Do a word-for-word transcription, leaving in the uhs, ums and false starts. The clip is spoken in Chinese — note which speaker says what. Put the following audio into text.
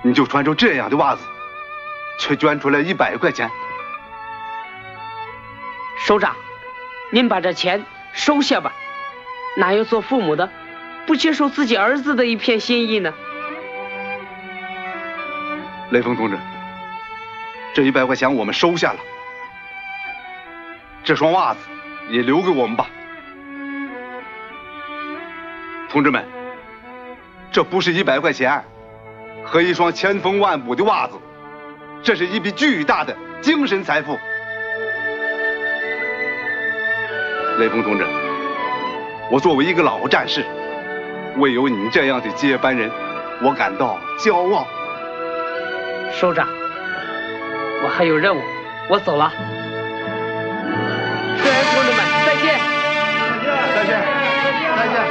Speaker 1: 你就穿着这样的袜子，却捐出来一百块钱。
Speaker 2: 首长，您把这钱收下吧。哪有做父母的不接受自己儿子的一片心意呢？
Speaker 1: 雷锋同志，这一百块钱我们收下了，这双袜子也留给我们吧。同志们，这不是一百块钱和一双千缝万补的袜子，这是一笔巨大的精神财富。雷锋同志，我作为一个老战士，为有你这样的接班人，我感到骄傲。
Speaker 2: 首长，我还有任务，我走了。